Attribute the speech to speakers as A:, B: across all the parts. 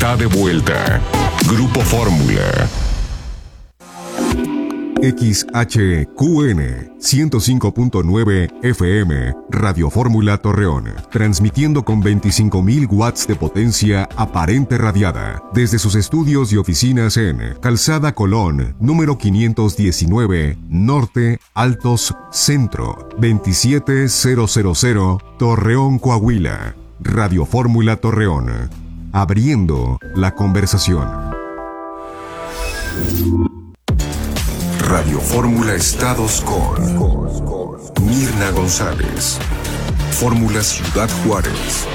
A: está de vuelta. Grupo Fórmula. XHQN 105.9 FM, Radio Fórmula Torreón, transmitiendo con 25.000 watts de potencia aparente radiada, desde sus estudios y oficinas en Calzada Colón, número 519, Norte, Altos, Centro, 27000, Torreón, Coahuila. Radio Fórmula Torreón, abriendo la conversación. Radio Fórmula Estados con Mirna González. Fórmula Ciudad Juárez.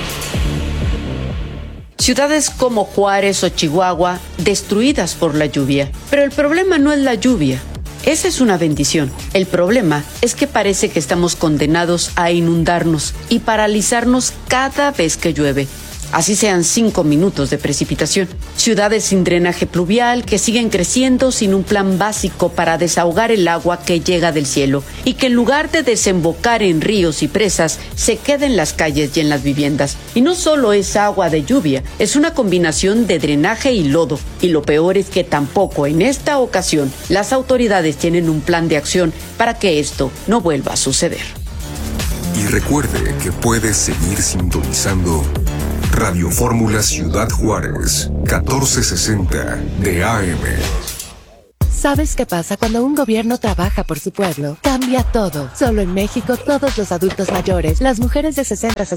B: Ciudades como Juárez o Chihuahua destruidas por la lluvia. Pero el problema no es la lluvia. Esa es una bendición. El problema es que parece que estamos condenados a inundarnos y paralizarnos cada vez que llueve. Así sean 5 minutos de precipitación. Ciudades sin drenaje pluvial que siguen creciendo sin un plan básico para desahogar el agua que llega del cielo y que en lugar de desembocar en ríos y presas, se queda en las calles y en las viviendas. Y no solo es agua de lluvia, es una combinación de drenaje y lodo. Y lo peor es que tampoco en esta ocasión las autoridades tienen un plan de acción para que esto no vuelva a suceder.
A: Y recuerde que puede seguir sintonizando Radio Fórmula Ciudad Juárez, 1460 de AM.
C: ¿Sabes qué pasa cuando un gobierno trabaja por su pueblo? Cambia todo. Solo en México, todos los adultos mayores, las mujeres de 60 a